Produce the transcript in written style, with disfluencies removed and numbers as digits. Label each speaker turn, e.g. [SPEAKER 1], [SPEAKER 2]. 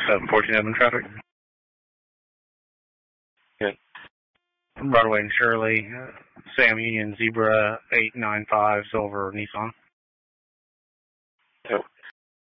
[SPEAKER 1] 14 Edmond traffic.
[SPEAKER 2] Good.
[SPEAKER 1] Broadway and Shirley, Sam Union Zebra 895 Silver Nissan.